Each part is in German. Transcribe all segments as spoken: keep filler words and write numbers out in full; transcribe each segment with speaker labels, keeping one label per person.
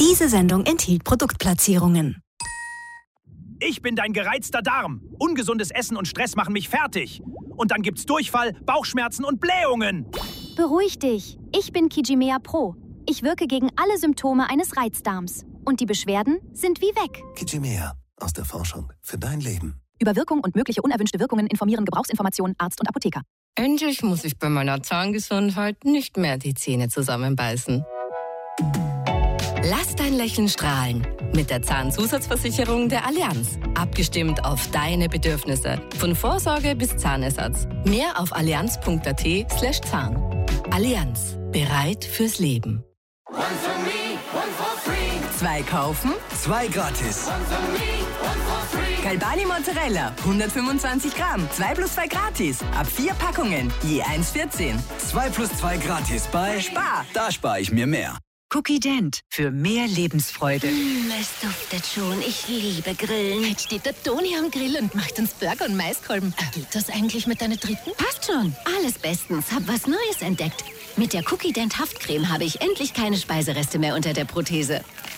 Speaker 1: Diese Sendung enthielt Produktplatzierungen.
Speaker 2: Ich bin dein gereizter Darm. Ungesundes Essen und Stress machen mich fertig. Und dann gibt's Durchfall, Bauchschmerzen und Blähungen.
Speaker 3: Beruhig dich. Ich bin Kijimea Pro. Ich wirke gegen alle Symptome eines Reizdarms. Und die Beschwerden sind wie weg.
Speaker 4: Kijimea. Aus der Forschung für dein Leben.
Speaker 3: Über Wirkung und mögliche unerwünschte Wirkungen informieren Gebrauchsinformationen Arzt und Apotheker.
Speaker 5: Endlich muss ich bei meiner Zahngesundheit nicht mehr die Zähne zusammenbeißen. Lass dein Lächeln strahlen. Mit der Zahnzusatzversicherung der Allianz. Abgestimmt auf deine Bedürfnisse. Von Vorsorge bis Zahnersatz. Mehr auf allianz.at slash Zahn. Allianz. Bereit fürs Leben.
Speaker 6: One for me, one for free.
Speaker 7: Zwei kaufen,
Speaker 6: Zwei gratis. One for me, one for free.
Speaker 7: Galbani Mozzarella, hundertfünfundzwanzig Gramm, zwei plus zwei gratis. Ab vier Packungen, je eins vierzehn.
Speaker 6: Zwei plus zwei gratis bei
Speaker 7: Spar.
Speaker 6: Da spare ich mir mehr.
Speaker 8: Cookie Dent für mehr Lebensfreude.
Speaker 9: Mm, es duftet schon. Ich liebe Grillen.
Speaker 10: Jetzt steht der Toni am Grill und macht uns Burger und Maiskolben. Geht das eigentlich mit deiner dritten?
Speaker 9: Passt schon. Alles bestens. Hab was Neues entdeckt. Mit der Cookie Dent Haftcreme habe ich endlich keine Speisereste mehr unter der Prothese.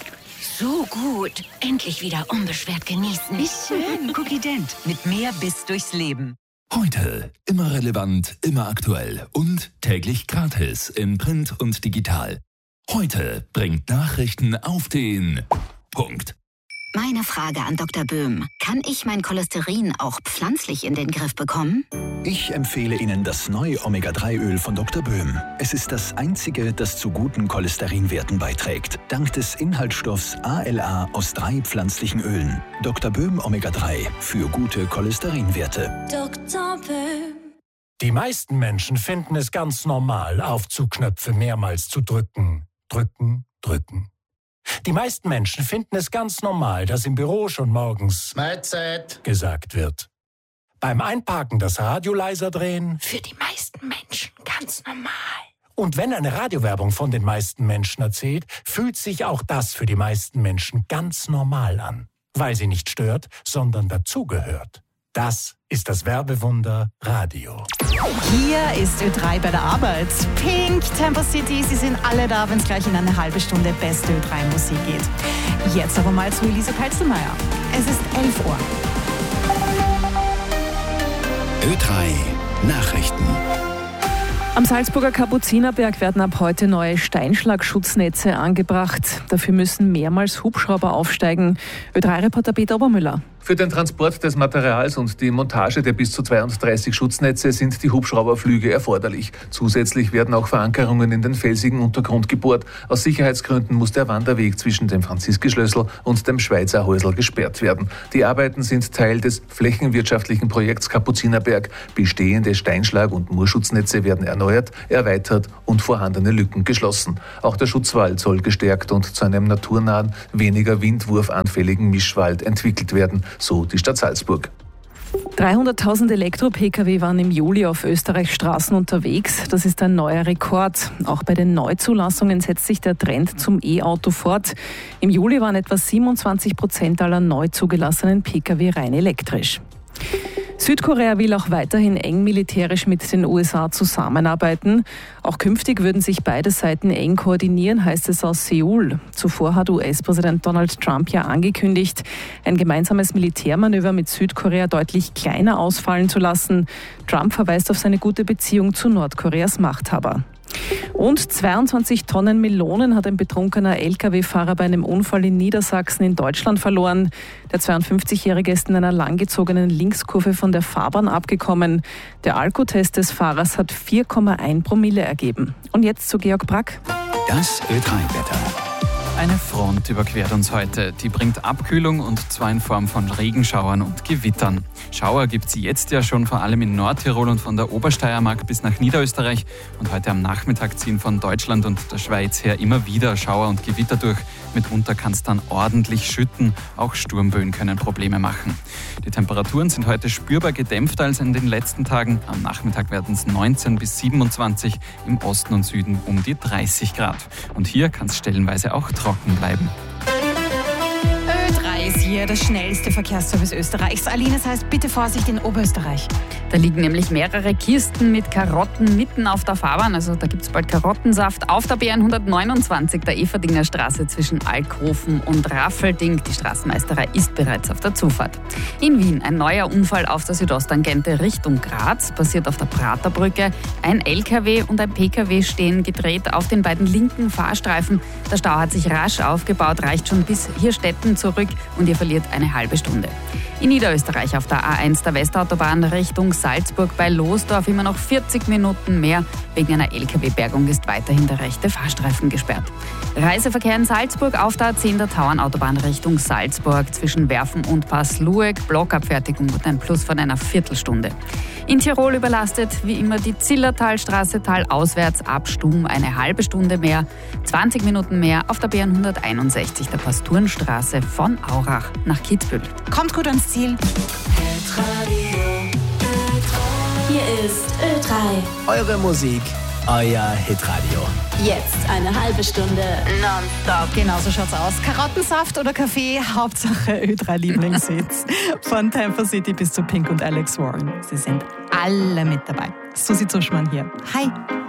Speaker 9: So gut. Endlich wieder unbeschwert genießen.
Speaker 8: Wie schön. Cookie Dent. Mit mehr Biss durchs Leben.
Speaker 11: Heute immer relevant, immer aktuell und täglich gratis in Print und digital. Heute bringt Nachrichten auf den Punkt.
Speaker 12: Meine Frage an Doktor Böhm. Kann ich mein Cholesterin auch pflanzlich in den Griff bekommen?
Speaker 13: Ich empfehle Ihnen das neue Omega drei Öl von Doktor Böhm. Es ist das einzige, das zu guten Cholesterinwerten beiträgt. Dank des Inhaltsstoffs A L A aus drei pflanzlichen Ölen. Doktor Böhm Omega drei für gute Cholesterinwerte.
Speaker 14: Doktor Böhm. Die meisten Menschen finden es ganz normal, Aufzugknöpfe mehrmals zu drücken. Drücken, drücken. Die meisten Menschen finden es ganz normal, dass im Büro schon morgens Mahlzeit gesagt wird. Beim Einparken das Radio leiser drehen.
Speaker 10: Für die meisten Menschen ganz normal.
Speaker 14: Und wenn eine Radiowerbung von den meisten Menschen erzählt, fühlt sich auch das für die meisten Menschen ganz normal an. Weil sie nicht stört, sondern dazugehört. Das ist das Werbewunder Radio.
Speaker 15: Hier ist Ö drei bei der Arbeit. Pink, Tempo City, sie sind alle da, wenn es gleich in eine halbe Stunde beste Ö drei Musik geht. Jetzt aber mal zu Elise Peitzelmeier. Es ist elf Uhr.
Speaker 4: Ö drei Nachrichten.
Speaker 16: Am Salzburger Kapuzinerberg werden ab heute neue Steinschlagschutznetze angebracht. Dafür müssen mehrmals Hubschrauber aufsteigen. Ö drei Reporter Peter Obermüller.
Speaker 17: Für den Transport des Materials und die Montage der bis zu zweiunddreißig Schutznetze sind die Hubschrauberflüge erforderlich. Zusätzlich werden auch Verankerungen in den felsigen Untergrund gebohrt. Aus Sicherheitsgründen muss der Wanderweg zwischen dem Franziskischlössl und dem Schweizer Häusl gesperrt werden. Die Arbeiten sind Teil des flächenwirtschaftlichen Projekts Kapuzinerberg. Bestehende Steinschlag- und Moorschutznetze werden erneuert, erweitert und vorhandene Lücken geschlossen. Auch der Schutzwald soll gestärkt und zu einem naturnahen, weniger windwurfanfälligen Mischwald entwickelt werden. So die Stadt Salzburg.
Speaker 16: dreihunderttausend Elektro-Pkw waren im Juli auf Österreichs Straßen unterwegs. Das ist ein neuer Rekord. Auch bei den Neuzulassungen setzt sich der Trend zum E-Auto fort. Im Juli waren etwa siebenundzwanzig Prozent aller neu zugelassenen Pkw rein elektrisch. Südkorea will auch weiterhin eng militärisch mit den U S A zusammenarbeiten. Auch künftig würden sich beide Seiten eng koordinieren, heißt es aus Seoul. Zuvor hat U S-Präsident Donald Trump ja angekündigt, ein gemeinsames Militärmanöver mit Südkorea deutlich kleiner ausfallen zu lassen. Trump verweist auf seine gute Beziehung zu Nordkoreas Machthaber. Und zweiundzwanzig Tonnen Melonen hat ein betrunkener L K W-Fahrer bei einem Unfall in Niedersachsen in Deutschland verloren. Der zweiundfünfzigjährige ist in einer langgezogenen Linkskurve von der Fahrbahn abgekommen. Der Alkotest des Fahrers hat vier Komma eins Promille ergeben. Und jetzt zu Georg Brack.
Speaker 4: Das Ö drei Wetter.
Speaker 18: Eine Front überquert uns heute. Die bringt Abkühlung und zwar in Form von Regenschauern und Gewittern. Schauer gibt es jetzt ja schon vor allem in Nordtirol und von der Obersteiermark bis nach Niederösterreich. Und heute am Nachmittag ziehen von Deutschland und der Schweiz her immer wieder Schauer und Gewitter durch. Mitunter kann es dann ordentlich schütten. Auch Sturmböen können Probleme machen. Die Temperaturen sind heute spürbar gedämpfter als in den letzten Tagen. Am Nachmittag werden es neunzehn bis siebenundzwanzig, im Osten und Süden um die dreißig Grad. Und hier kann es stellenweise auch trocken bleiben.
Speaker 19: Ö drei ist
Speaker 15: dir das schnellste Verkehrsservice Österreichs. Aline, das heißt, bitte Vorsicht in Oberösterreich.
Speaker 16: Da liegen nämlich mehrere Kisten mit Karotten mitten auf der Fahrbahn. Also da gibt es bald Karottensaft auf der B hundertneunundzwanzig, der Everdinger Straße zwischen Alkhofen und Raffelding. Die Straßenmeisterei ist bereits auf der Zufahrt. In Wien ein neuer Unfall auf der Südosttangente Richtung Graz, passiert auf der Praterbrücke. Ein L K W und ein P K W stehen gedreht auf den beiden linken Fahrstreifen. Der Stau hat sich rasch aufgebaut, reicht schon bis Hirstetten zurück und ihr verliert eine halbe Stunde. In Niederösterreich auf der A eins der Westautobahn Richtung Salzburg bei Losdorf immer noch vierzig Minuten mehr. Wegen einer L K W-Bergung ist weiterhin der rechte Fahrstreifen gesperrt. Reiseverkehr in Salzburg auf der A zehn der Tauernautobahn Richtung Salzburg zwischen Werfen und Passlueck. Blockabfertigung und ein Plus von einer Viertelstunde. In Tirol überlastet wie immer die Zillertalstraße talauswärts ab Stum eine halbe Stunde mehr. zwanzig Minuten mehr auf der B hunderteinundsechzig der Pasturenstraße von Aurach nach Kitzbühel.
Speaker 15: Kommt gut ans Ziel.
Speaker 19: Hier ist Ö drei.
Speaker 20: Eure Musik, euer Hitradio.
Speaker 19: Jetzt eine halbe Stunde
Speaker 15: nonstop. Genau so schaut's aus. Karottensaft oder Kaffee, Hauptsache Ö drei Lieblingshits. Von Tampa City bis zu Pink und Alex Warren. Sie sind alle mit dabei. Susi Zuschmann hier. Hi.